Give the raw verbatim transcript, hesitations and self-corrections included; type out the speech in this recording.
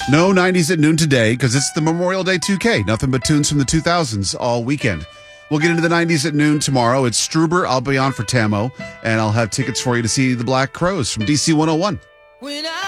No nineties at noon today because it's the Memorial Day two K. Nothing but tunes from the two thousands all weekend. We'll get into the nineties at noon tomorrow. It's Struber. I'll be on for Tamo, and I'll have tickets for you to see the Black Crowes from D C one oh one. When I